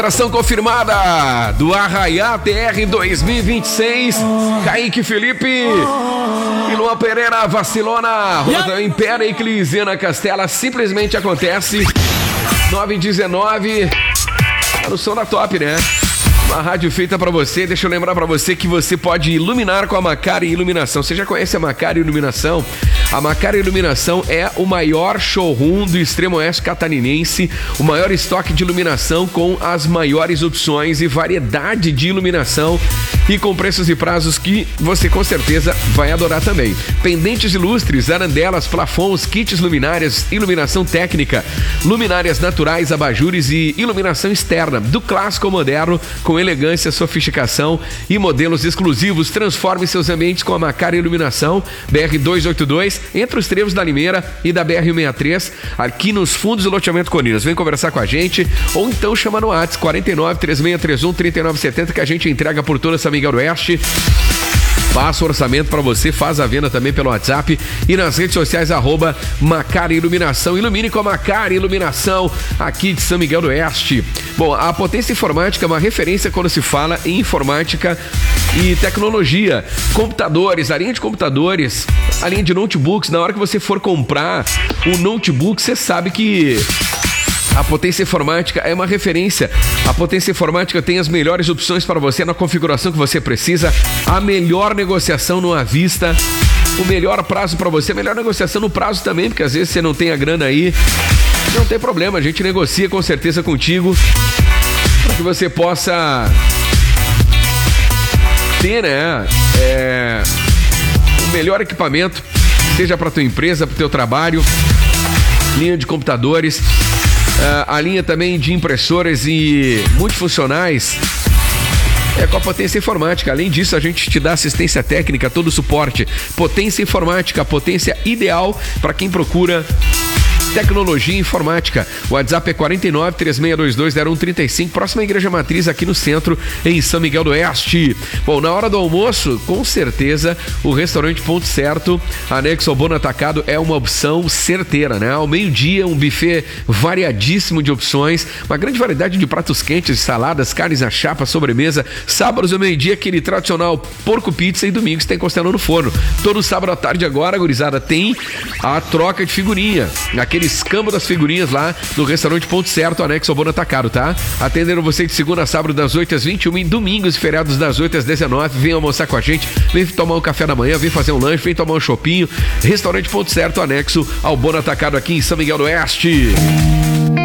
Atração confirmada do Arraiá TR 2026. Kaique Felipe e Luan Pereira Vacilona. Roda Impera e Clisena Castela. Simplesmente acontece. 9h19. Tá no som da top, né? Uma rádio feita pra você. Deixa eu lembrar pra você que você pode iluminar com a Macari Iluminação. Você já conhece a Macari Iluminação? A Macari Iluminação é o maior showroom do extremo oeste catarinense, o maior estoque de iluminação com as maiores opções e variedade de iluminação e com preços e prazos que você com certeza vai adorar também. Pendentes ilustres, arandelas, plafons, kits luminárias, iluminação técnica, luminárias naturais, abajures e iluminação externa, do clássico ao moderno, com elegância, sofisticação e modelos exclusivos. Transforme seus ambientes com a Macari Iluminação, BR-282, entre os trevos da Limeira e da BR-163, aqui nos fundos do loteamento Coninas. Vem conversar com a gente ou então chama no WhatsApp 49-3631-3970 que a gente entrega por toda São Miguel do Oeste. Passa o orçamento para você, faz a venda também pelo WhatsApp e nas redes sociais @Macari Iluminação. Ilumine com a Macari Iluminação aqui de São Miguel do Oeste. Bom, a Potência Informática é uma referência quando se fala em informática e tecnologia. Computadores, a linha de computadores, a linha de notebooks. Na hora que você for comprar um notebook, você sabe que a Potência Informática é uma referência. A Potência Informática tem as melhores opções para você na configuração que você precisa, a melhor negociação no à vista, o melhor prazo para você, a melhor negociação no prazo também, porque às vezes você não tem a grana aí. Não tem problema, a gente negocia com certeza contigo para que você possa ter, né, o melhor equipamento, seja para tua empresa, para o teu trabalho, linha de computadores, a linha também de impressoras e multifuncionais é com a Potência Informática. Além disso, a gente te dá assistência técnica, todo o suporte. Potência Informática, potência ideal para quem procura tecnologia e informática. O WhatsApp é 49-3622-0135, próxima à Igreja Matriz aqui no centro, em São Miguel do Oeste. Bom, na hora do almoço, com certeza, o restaurante Ponto Certo, anexo ao Bono Atacado, é uma opção certeira, né? Ao meio-dia, um buffet variadíssimo de opções, uma grande variedade de pratos quentes, saladas, carnes à chapa, sobremesa. Sábados ao meio-dia, aquele tradicional porco pizza e domingos tem costelão no forno. Todo sábado à tarde agora, gurizada, tem a troca de figurinha. Aquele escambo das figurinhas lá no restaurante Ponto Certo, anexo ao Bono Atacado, tá? Atendendo você de segunda a sábado das 8 às 21 e domingos e feriados das 8 às 19. Vem almoçar com a gente, vem tomar um café da manhã, vem fazer um lanche, vem tomar um chopinho. Restaurante Ponto Certo, anexo ao Bono Atacado aqui em São Miguel do Oeste.